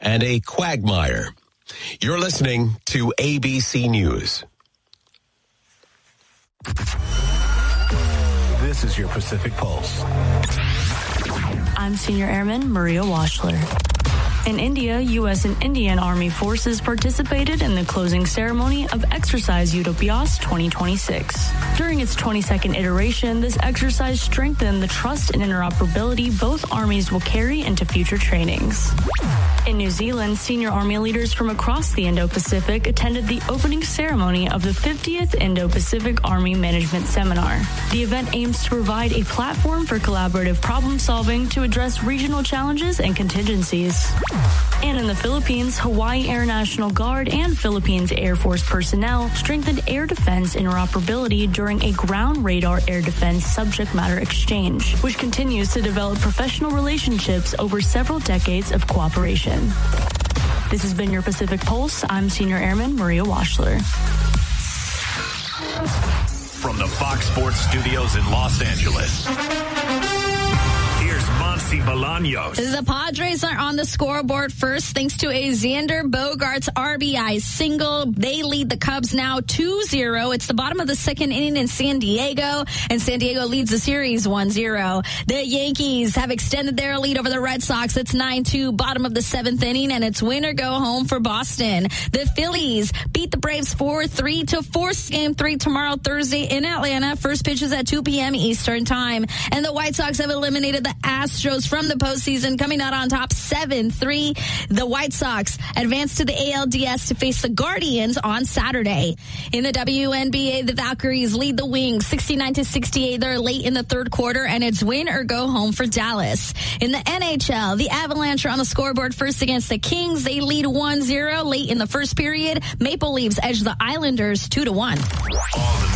and a quagmire. You're listening to ABC News. This is your Pacific Pulse. I'm Senior Airman Maria Washler. In India, U.S. and Indian Army forces participated in the closing ceremony of Exercise Utopias 2026. During its 22nd iteration, this exercise strengthened the trust and interoperability both armies will carry into future trainings. In New Zealand, senior Army leaders from across the Indo-Pacific attended the opening ceremony of the 50th Indo-Pacific Army Management Seminar. The event aims to provide a platform for collaborative problem solving to address regional challenges and contingencies. And in the Philippines, Hawaii Air National Guard and Philippines Air Force personnel strengthened air defense interoperability during a ground radar air defense subject matter exchange, which continues to develop professional relationships over several decades of cooperation. This has been your Pacific Pulse. I'm Senior Airman Maria Washler. From the Fox Sports Studios in Los Angeles, here's Monty Bolaños. The Padres are on the scoreboard first thanks to a Xander Bogaerts RBI single. They lead the Cubs now 2-0. It's the bottom of the second inning in San Diego, and San Diego leads the series 1-0. The Yankees have extended their lead over the Red Sox. It's 9-2, bottom of the seventh inning, and it's win or go home for Boston. The Phillies beat the Braves 4-3 to force Game 3 tomorrow, Thursday in Atlanta. First pitch is at 2 p.m. Eastern Time. And the White Sox have eliminated the Astros from the postseason, coming out on top 7-3. The White Sox advance to the ALDS to face the Guardians on Saturday. In the WNBA, the Valkyries lead the Wings 69-68. They're late in the third quarter, and it's win or go home for Dallas. In the NHL, the Avalanche are on the scoreboard first against the Kings. They lead 1-0 late in the first period. Maple Leafs edge the Islanders 2-1. All the